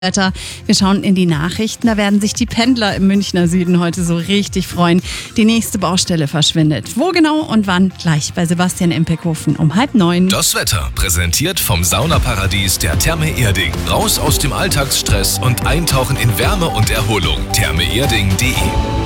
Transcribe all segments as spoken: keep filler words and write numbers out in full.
Wetter. Wir schauen in die Nachrichten. Da werden sich die Pendler im Münchner Süden heute so richtig freuen. Die nächste Baustelle verschwindet. Wo genau und wann? Gleich bei Sebastian Impekhofen um halb neun. Das Wetter präsentiert vom Saunaparadies der Therme Erding. Raus aus dem Alltagsstress und eintauchen in Wärme und Erholung. therme erding punkt de.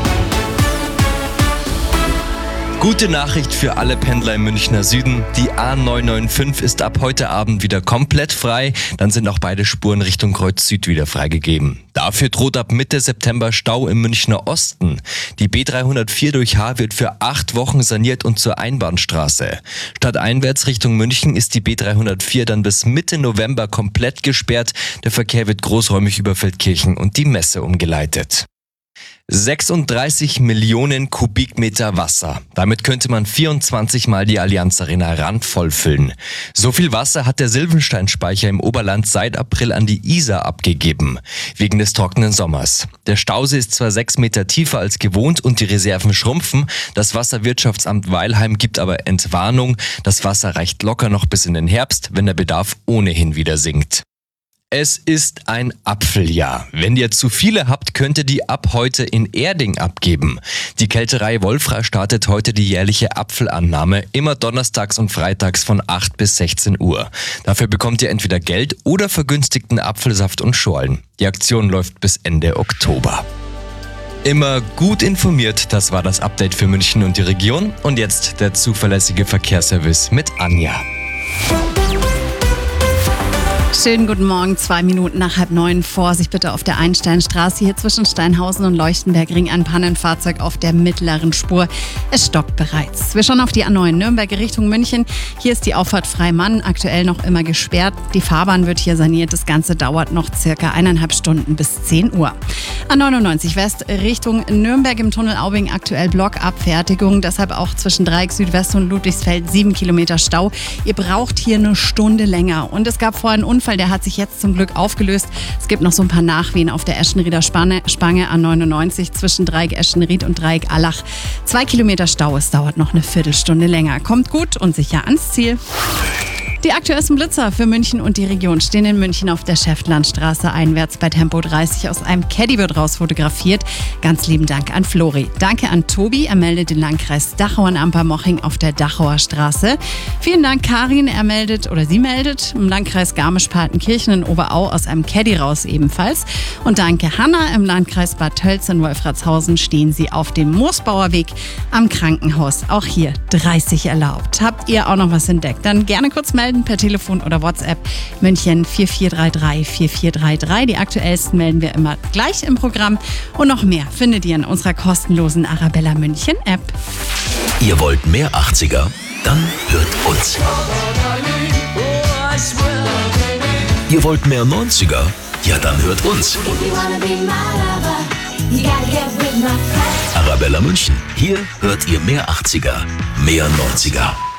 Gute Nachricht für alle Pendler im Münchner Süden. Die A neun neun fünf ist ab heute Abend wieder komplett frei. Dann sind auch beide Spuren Richtung Kreuz Süd wieder freigegeben. Dafür droht ab Mitte September Stau im Münchner Osten. Die B dreihundertvier durch H wird für acht Wochen saniert und zur Einbahnstraße. Stadteinwärts Richtung München ist die B dreihundertvier dann bis Mitte November komplett gesperrt. Der Verkehr wird großräumig über Feldkirchen und die Messe umgeleitet. sechsunddreißig Millionen Kubikmeter Wasser. Damit könnte man vierundzwanzig Mal die Allianz Arena randvoll füllen. So viel Wasser hat der Sylvensteinspeicher im Oberland seit April an die Isar abgegeben, wegen des trockenen Sommers. Der Stausee ist zwar sechs Meter tiefer als gewohnt und die Reserven schrumpfen. Das Wasserwirtschaftsamt Weilheim gibt aber Entwarnung. Das Wasser reicht locker noch bis in den Herbst, wenn der Bedarf ohnehin wieder sinkt. Es ist ein Apfeljahr. Wenn ihr zu viele habt, könnt ihr die ab heute in Erding abgeben. Die Kälterei Wolfra startet heute die jährliche Apfelannahme, immer donnerstags und freitags von acht bis sechzehn Uhr. Dafür bekommt ihr entweder Geld oder vergünstigten Apfelsaft und Schorlen. Die Aktion läuft bis Ende Oktober. Immer gut informiert, das war das Update für München und die Region. Und jetzt der zuverlässige Verkehrsservice mit Anja. Schönen guten Morgen, zwei Minuten nach halb neun. Vorsicht bitte auf der Einsteinstraße. Hier zwischen Steinhausen und Leuchtenberg-Ring ein Pannenfahrzeug auf der mittleren Spur. Es stockt bereits. Wir schauen auf die A neun Nürnberg Richtung München. Hier ist die Auffahrt Freimann, aktuell noch immer gesperrt. Die Fahrbahn wird hier saniert. Das Ganze dauert noch circa eineinhalb Stunden bis zehn Uhr. A neunundneunzig West Richtung Nürnberg im Tunnel Aubing aktuell Blockabfertigung. Deshalb auch zwischen Dreieck Südwest und Ludwigsfeld sieben Kilometer Stau. Ihr braucht hier eine Stunde länger. Und es gab vorher einen Unfall, der hat sich jetzt zum Glück aufgelöst. Es gibt noch so ein paar Nachwehen auf der Eschenrieder Spanne, Spange A neunundneunzig zwischen Dreieck Eschenried und Dreieck Allach. Zwei Kilometer Stau, es dauert noch eine Viertelstunde länger. Kommt gut und sicher ans Ziel. Die aktuellsten Blitzer für München und die Region stehen in München auf der Schäftlandstraße einwärts bei Tempo dreißig. Aus einem Caddy wird raus fotografiert. Ganz lieben Dank an Flori. Danke an Tobi, er meldet den Landkreis Dachau an Ampermoching auf der Dachauer Straße. Vielen Dank Karin, er meldet oder sie meldet im Landkreis Garmisch-Partenkirchen in Oberau aus einem Caddy raus ebenfalls. Und danke Hanna, im Landkreis Bad Tölz in Wolfratshausen stehen sie auf dem Moosbauer Weg am Krankenhaus. Auch hier dreißig erlaubt. Habt ihr auch noch was entdeckt? Dann gerne kurz melden per Telefon oder WhatsApp München vier vier drei drei vier vier drei drei. Die aktuellsten melden wir immer gleich im Programm. Und noch mehr findet ihr in unserer kostenlosen Arabella München App. Ihr wollt mehr achtziger? Dann hört uns. Ihr wollt mehr neunziger? Ja, dann hört uns. Arabella München. Hier hört ihr mehr achtziger, mehr neunziger.